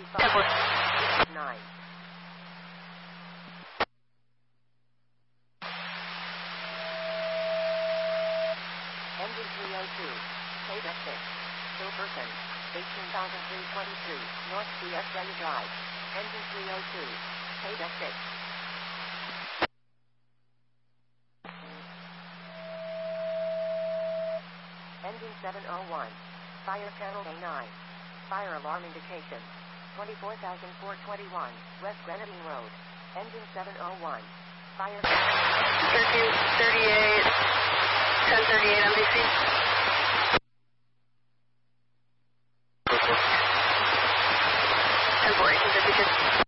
10-4. 9. Engine 302. Payback 6. Silverton. 18,323. North CS Ready Drive. Engine 302. Payback 6. Engine 701. Fire panel A9. Fire alarm indication. 24,421. West Grenadine Road. Engine 701. Fire 1338. 1038 MVC. 10-4, 1852.